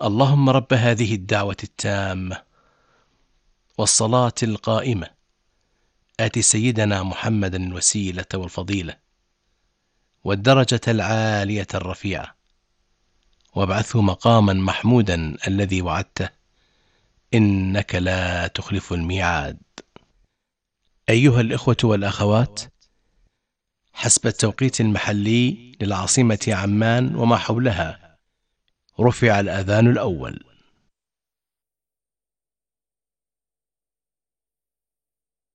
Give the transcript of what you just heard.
اللهم رب هذه الدعوة التامة والصلاة القائمة آت سيدنا محمدا الوسيلة والفضيلة والدرجة العالية الرفيعة وابعثه مقاما محمودا الذي وعدته إنك لا تخلف الميعاد. أيها الإخوة والأخوات، حسب التوقيت المحلي للعاصمة عمان وما حولها رفع الأذان الأول.